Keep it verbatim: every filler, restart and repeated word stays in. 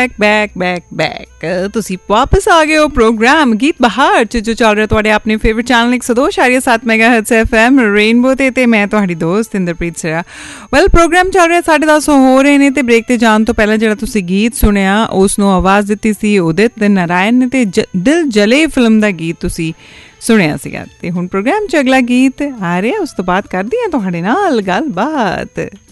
Back back back back ਤੁਸੀਂ ਵਾਪਸ ਆ ਗਏ ਹੋ ਪ੍ਰੋਗਰਾਮ ਗੀਤ ਬਹਾਰ 'ਚ ਜੋ ਚੱਲ ਰਿਹਾ ਤੁਹਾਡੇ ਆਪਣੇ ਫੇਵਰਟ ਚੈਨਲ ਇੱਕ ਸੌ ਦੋ ਇਸ਼ਾਰੀਆ ਸੱਤ ਮੈਗਾਹਰਟਜ਼ ਐਫ ਐਮ ਰੇਨਬੋ 'ਤੇ ਤੇ ਮੈਂ ਤੁਹਾਡੀ ਦੋਸਤ ਇੰਦਰਪ੍ਰੀਤ ਸਿਰਾ। ਵੈਲ ਪ੍ਰੋਗਰਾਮ ਚੱਲ ਰਿਹਾ ਸਾਢੇ ਦਸ ਹੋ ਰਹੇ ਨੇ ਅਤੇ ਬ੍ਰੇਕ 'ਤੇ ਜਾਣ ਤੋਂ ਪਹਿਲਾਂ ਜਿਹੜਾ ਤੁਸੀਂ ਗੀਤ ਸੁਣਿਆ ਉਸ ਨੂੰ ਆਵਾਜ਼ ਦਿੱਤੀ ਸੀ ਉਦਿਤ ਨਾਰਾਇਣ ਨੇ ਅਤੇ ਜ ਦਿਲ ਜਲੇ ਫਿਲਮ ਦਾ ਗੀਤ ਤੁਸੀਂ ਸੁਣਿਆ ਸੀਗਾ। ਅਤੇ ਹੁਣ ਪ੍ਰੋਗਰਾਮ 'ਚ ਅਗਲਾ ਗੀਤ ਆ ਰਿਹਾ, ਉਸ ਤੋਂ ਬਾਅਦ ਕਰਦੀ ਹਾਂ ਤੁਹਾਡੇ ਨਾਲ ਗੱਲਬਾਤ।